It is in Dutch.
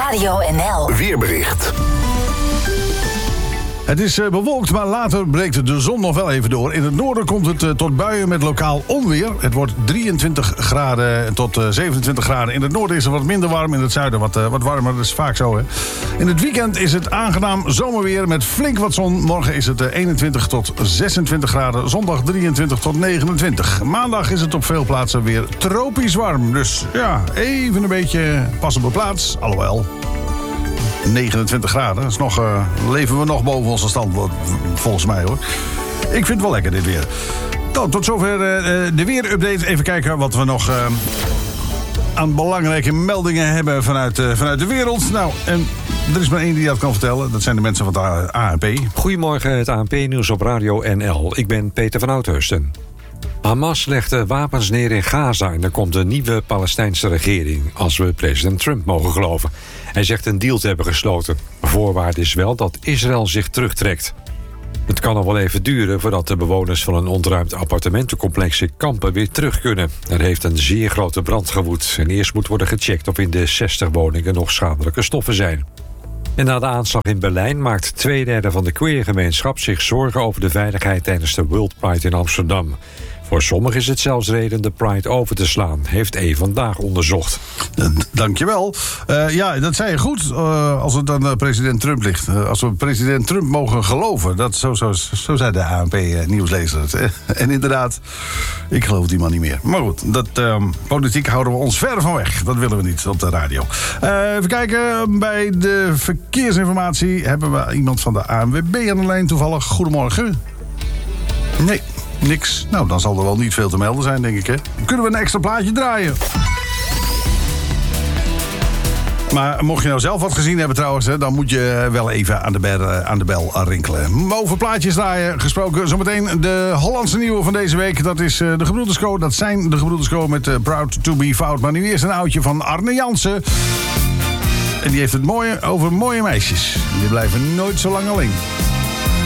Radio NL. Weerbericht. Het is bewolkt, maar later breekt de zon nog wel even door. In het noorden komt het tot buien met lokaal onweer. Het wordt 23 graden tot 27 graden. In het noorden is het wat minder warm, in het zuiden wat warmer. Dat is vaak zo, hè. In het weekend is het aangenaam zomerweer met flink wat zon. Morgen is het 21 tot 26 graden. Zondag 23 tot 29. Maandag is het op veel plaatsen weer tropisch warm. Dus ja, even een beetje pas op de plaats. Alhoewel... 29 graden. Dat is nog, leven we nog boven onze stand, volgens mij, hoor. Ik vind het wel lekker, dit weer. Tot zover de weerupdate. Even kijken wat we nog aan belangrijke meldingen hebben vanuit de wereld. Nou, en er is maar één die dat kan vertellen. Dat zijn de mensen van de ANP. Goedemorgen, het ANP-nieuws op Radio NL. Ik ben Peter van Oudheusden. Hamas legt wapens neer in Gaza en er komt een nieuwe Palestijnse regering, als we president Trump mogen geloven. Hij zegt een deal te hebben gesloten. Voorwaarde is wel dat Israël zich terugtrekt. Het kan nog wel even duren voordat de bewoners van een ontruimd appartementencomplex in Kampen weer terug kunnen. Er heeft een zeer grote brand gewoed en eerst moet worden gecheckt of in de 60 woningen nog schadelijke stoffen zijn. En na de aanslag in Berlijn maakt 2/3 van de queergemeenschap zich zorgen over de veiligheid tijdens de World Pride in Amsterdam. Voor sommigen is het zelfs reden de Pride over te slaan, heeft Vandaag onderzocht. Dankjewel. Ja, dat zei je goed, als het aan president Trump ligt. Als we president Trump mogen geloven. Zo zei de ANP-nieuwslezer het. En inderdaad, ik geloof die man niet meer. Maar goed, politiek houden we ons ver van weg. Dat willen we niet op de radio. Even kijken, bij de verkeersinformatie hebben we iemand van de ANWB aan de lijn toevallig. Goedemorgen. Nee. Niks. Nou, dan zal er wel niet veel te melden zijn, denk ik, hè? Kunnen we een extra plaatje draaien? Maar mocht je nou zelf wat gezien hebben trouwens, hè, dan moet je wel even aan de bel rinkelen. Over plaatjes draaien gesproken, zometeen de Hollandse nieuwe van deze week. Dat is de Gebroeders Co. Dat zijn de Gebroeders Co. met Proud to be Fout. Maar nu eerst een oudje van Arne Jansen. En die heeft het mooie over mooie meisjes. Die blijven nooit zo lang alleen.